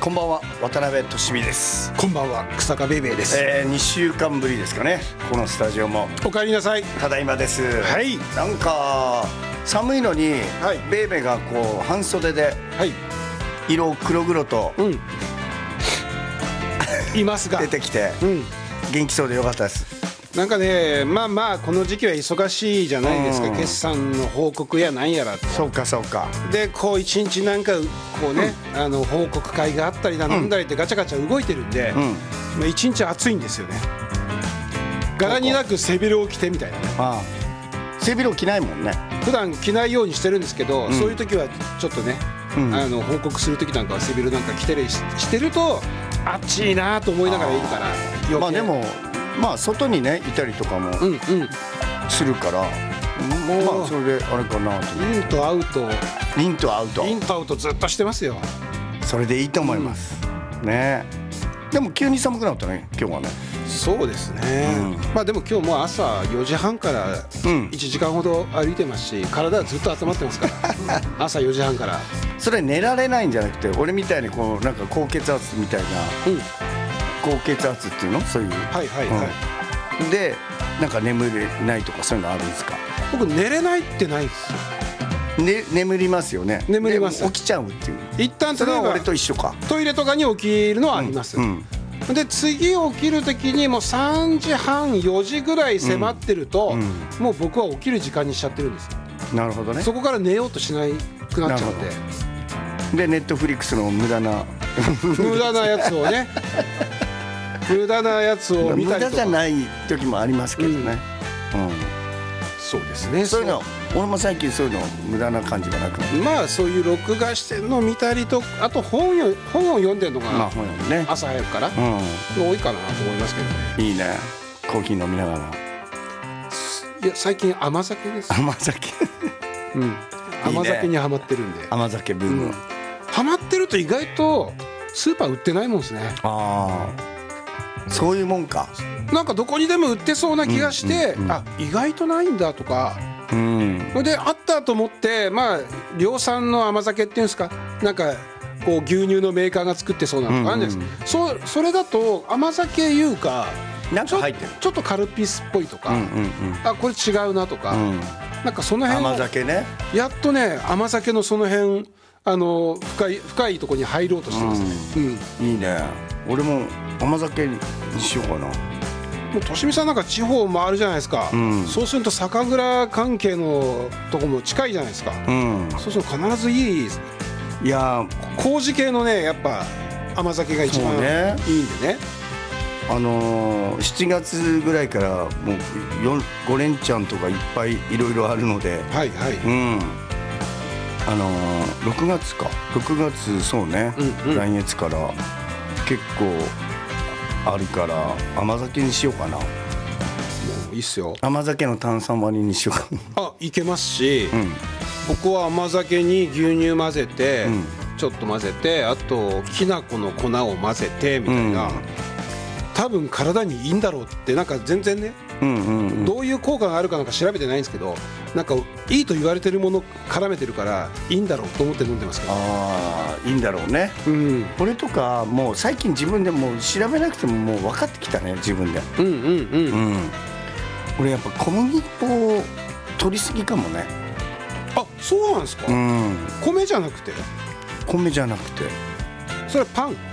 こんばんは、渡辺俊美です。 こんばんは、草加ベイベーです。 2週間ぶりですかね、このスタジオも。 お帰りなさい。 ただいまです。 はい。 なんか寒いのに、はい、ベイベーがこう半袖で、はい、色黒々と、 いますが出てきて、元気そうでよかったです。 なんかね、まあこの時期は忙しいじゃないですか、決算の報告やなんやらと。 そうかそうか。 でこう一日なんかこうね、報告会があったりだなんだりってガチャガチャ動いてるんで、まあ一日暑いんですよね。柄になく背広を着てみたいなね。 背広着ないもんね。 普段着ないようにしてるんですけど、そういう時はちょっとね、報告する時なんかは背広なんか着てるしてると暑いなと思いながらいるから。 まあでもまあ外にねいたりとかもするから、まあそれであれかなと。 インとアウトインとアウトインとアウトずっとしてますよ。 それでいいと思いますね。でも急に寒くなったね今日はね。 そうですね、まあでも今日も朝4時半から1時間ほど歩いてますし、体はずっと温まってますから朝4時半から。 それ寝られないんじゃなくて、俺みたいにこうなんか高血圧みたいな、高血圧っていうの、そういう、でなんか眠れないとかそういうのあるんですか？ 僕寝れないってないですよ。 眠りますよね。 眠ります。 起きちゃうっていう。 一旦それは俺と一緒か。 トイレとかに起きるのはあります。で次起きる時にもう3時半4時ぐらい迫ってると、もう僕は起きる時間にしちゃってるんです。 なるほどね。 そこから寝ようとしなくなっちゃうんで。 でネットフリックスの無駄なやつをね無駄なやつを見たりとか。無駄じゃない時もありますけどね。 そうですね。 そういうの俺も最近そういうの無駄な感じがなくなって、 まあそういう録画してるのを見たりと、あと本を読んでるのが朝早くから多いかなと思いますけどね。 いいね、コーヒー飲みながら。 いや最近甘酒です。 甘酒甘酒にハマってるんで。 甘酒ブームハマってると意外とスーパー売ってないもんですね。 そういうもんか。 なんかどこにでも売ってそうな気がして、意外とないんだとか。それであったと思って、まあ量産の甘酒っていうんですか、なんかこう牛乳のメーカーが作ってそうなのがあるんです。それだと甘酒いうかなんか入ってる、 ちょっとカルピスっぽいとか、これ違うなとか、なんかその辺甘酒ね。 やっとね甘酒のその辺深いところに入ろうとしてますね。 いいね。俺も甘酒にしようかな。 もうとしみさんなんか地方を回るじゃないですか、そうすると酒蔵関係のとこも近いじゃないですか、そうすると必ずいい麹系のねやっぱ甘酒が一番いいんでね。 7月ぐらいからもう5連チャンとかいっぱいいろいろあるので、6月か6月そうね、来月から結構あるから甘酒にしようかな。もういいっすよ。 甘酒の炭酸割りにしようかいけますし、僕は甘酒に牛乳混ぜて、ちょっと混ぜて、あときな粉の粉を混ぜてみたいな、多分体にいいんだろうって。なんか全然ね、どういう効果があるかなんか調べてないんですけど、なんかいいと言われてるもの絡めてるからいいんだろうと思って飲んでますけど。 いいんだろうね。これとかもう最近自分でもう調べなくてももう分かってきたね自分で。俺やっぱ小麦粉取りすぎかもね。 そうなんですか。米じゃなくて。 米じゃなくて。 それはパン。